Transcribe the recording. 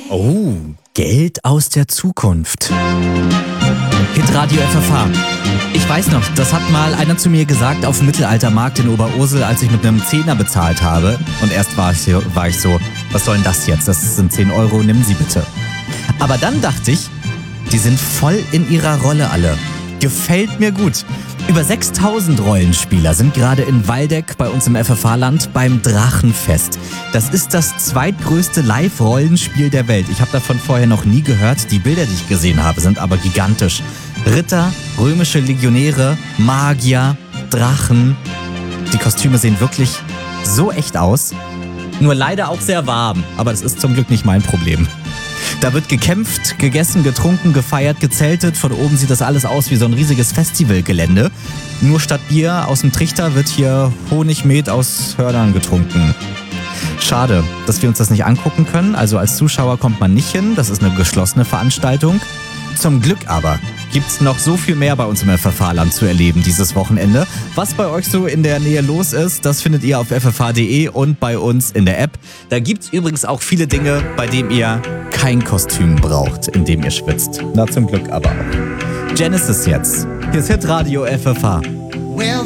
Oh, Geld aus der Zukunft. Hitradio FFH. Ich weiß noch, das hat mal einer zu mir gesagt auf dem Mittelaltermarkt in Oberursel, als ich mit einem Zehner bezahlt habe. Und erst war ich so, was soll denn das jetzt? Das sind 10 Euro, nimm sie bitte. Aber dann dachte ich, die sind voll in ihrer Rolle alle. Gefällt mir gut. Über 6000 Rollenspieler sind gerade in Waldeck bei uns im FFH-Land beim Drachenfest. Das ist das zweitgrößte Live-Rollenspiel der Welt. Ich habe davon vorher noch nie gehört. Die Bilder, die ich gesehen habe, sind aber gigantisch. Ritter, römische Legionäre, Magier, Drachen. Die Kostüme sehen wirklich so echt aus. Nur leider auch sehr warm. Aber das ist zum Glück nicht mein Problem. Da wird gekämpft, gegessen, getrunken, gefeiert, gezeltet. Von oben sieht das alles aus wie so ein riesiges Festivalgelände. Nur statt Bier aus dem Trichter wird hier Honigmet aus Hörnern getrunken. Schade, dass wir uns das nicht angucken können. Also als Zuschauer kommt man nicht hin. Das ist eine geschlossene Veranstaltung. Zum Glück aber gibt's noch so viel mehr bei uns im FFH-Land zu erleben dieses Wochenende. Was bei euch so in der Nähe los ist, das findet ihr auf ffh.de und bei uns in der App. Da gibt's übrigens auch viele Dinge, bei denen ihr kein Kostüm braucht, in dem ihr schwitzt. Na, zum Glück aber auch. Genesis jetzt. Hier ist Hitradio FFH. Well,